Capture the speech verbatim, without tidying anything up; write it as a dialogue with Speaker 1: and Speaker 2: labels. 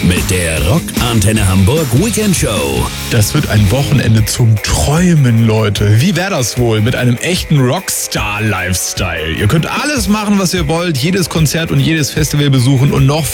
Speaker 1: mit der Rock Antenne Hamburg Weekend Show.
Speaker 2: Das wird ein Wochenende zum Träumen, Leute. Wie wäre das wohl mit einem echten Rockstar-Lifestyle? Ihr könnt alles machen, was ihr wollt, jedes Konzert und jedes Festival besuchen und noch